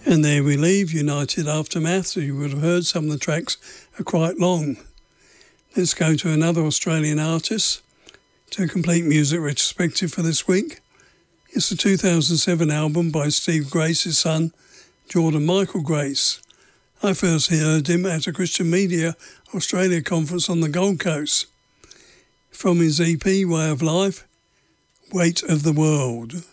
And there we leave United Aftermath. You would have heard some of the tracks are quite long. Let's go to another Australian artist to a complete music retrospective for this week. It's the 2007 album by Steve Grace's son, Jordan Michael Grace. I first heard him at a Christian Media Australia conference on the Gold Coast. From his EP Way of Life, Weight of the World.